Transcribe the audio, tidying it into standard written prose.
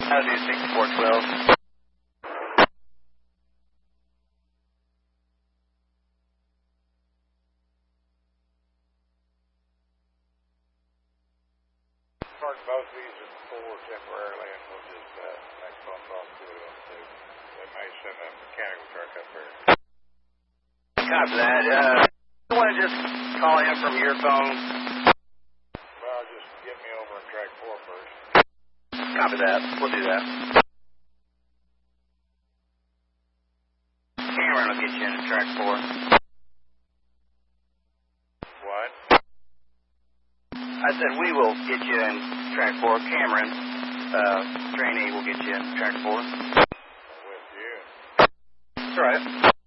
I'll do 6412. Park both of these at 4 temporarily, and we'll just make phone calls to them too. They may send a mechanical truck up here. Copy that. You want to just call in from your phone? Well, just get me over on track 4 first. Copy that. We'll do that. Cameron will get you into track 4. What? I said we will get you in track 4. Cameron, trainee, will get you in track 4. With you. That's right.